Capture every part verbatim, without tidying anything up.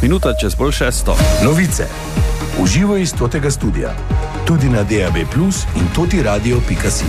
Minuta čez pol šesto. Novice. Uživo iz Totega studia. Tudi na D A B plus in totiradio pika si.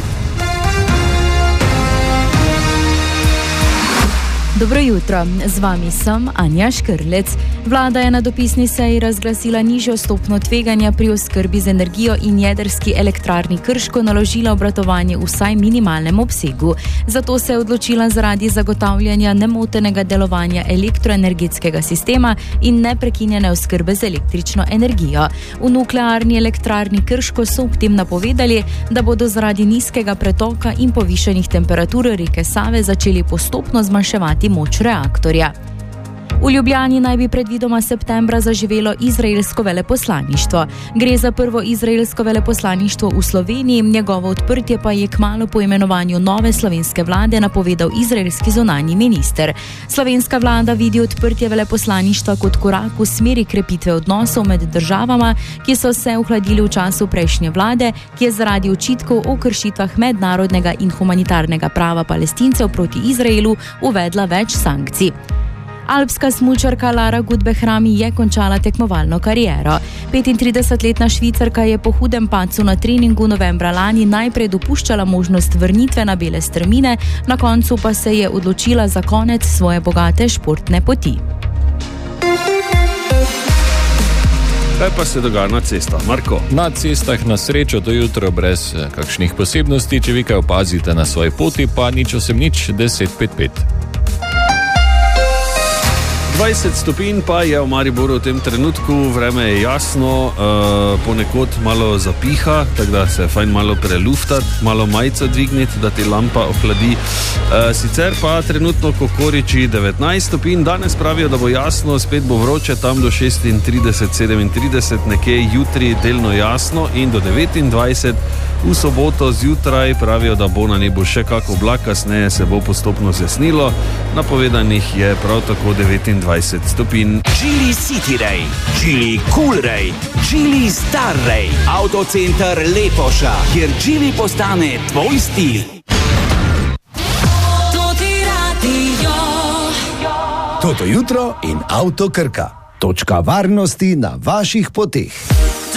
Dobro jutro, z vami sem Anja Škrlec. Vlada je na dopisni seji razglasila nižjo stopnjo tveganja pri oskrbi z energijo in jedrski elektrarni Krško naložila obratovanje v vsaj minimalnem obsegu. Zato se je odločila zaradi zagotavljanja nemotenega delovanja elektroenergetskega sistema in neprekinjene oskrbe z električno energijo. V nuklearni elektrarni Krško so ob tem napovedali, da bodo zaradi nizkega pretoka in povišenih temperatur reke Save začeli postopno zmanjševati moč reaktorja. V Ljubljani naj bi predvidoma septembra zaživelo izraelsko veleposlaništvo. Gre za prvo izraelsko veleposlaništvo v Sloveniji, njegovo odprtje pa je kmalu po imenovanju nove slovenske vlade napovedal izraelski zunanji minister. Slovenska vlada vidi odprtje veleposlaništva kot korak v smeri krepitve odnosov med državama, ki so se ohladili v času prejšnje vlade, ki je zaradi očitkov o kršitvah mednarodnega in humanitarnega prava Palestincev proti Izraelu uvedla več sankcij. Alpska smučarka Lara Gut-Behrami je končala tekmovalno kariero. petintridesetletna Švicarka je po hudem padcu na treningu novembra lani najprej dopuščala možnost vrnitve na bele strmine, na koncu pa se je odločila za konec svoje bogate športne poti. Kaj pa se dogaja na cestah, Marko? Na cestah na srečo do jutro brez kakšnih posebnosti, če vi kaj opazite na svoji poti, pa nič osem nič deset pet pet. dvajset stopinj pa je v Mariboru v tem trenutku, vreme je jasno, uh, ponekod malo zapiha, tako da se fajn malo preluftati, malo majico dvigniti, da ti lampa ohladi. Uh, sicer pa trenutno Kokoriči devetnajst stopinj, danes pravijo, da bo jasno, spet bo vroče, tam do šestintrideset, sedemintrideset, nekje jutri delno jasno in do devetindvajset. V soboto zjutraj pravijo, da bo na nebu še kak oblak, kasneje se bo postopno zjasnilo. Napovedanih je prav tako devetindvajset stopinj. Geely City Ray, Geely Cool Ray, Geely Star Ray, Autocenter Lepoša, kjer Geely postane tvoj stil. Toto jutro in Avto Krka. Točka varnosti na vaših poteh.